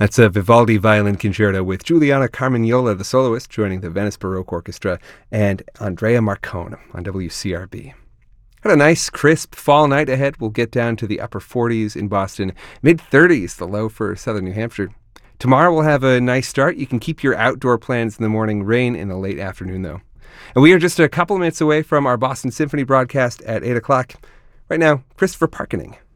That's a Vivaldi Violin Concerto with Giuliana Carmignola, the soloist, joining the Venice Baroque Orchestra, and Andrea Marcone on WCRB. Got a nice, crisp fall night ahead. We'll get down to the upper 40s in Boston, mid-30s, the low for southern New Hampshire. Tomorrow we'll have a nice start. You can keep your outdoor plans in the morning, rain in the late afternoon, though. And we are just a couple minutes away from our Boston Symphony broadcast at 8 o'clock. Right now, Christopher Parkening.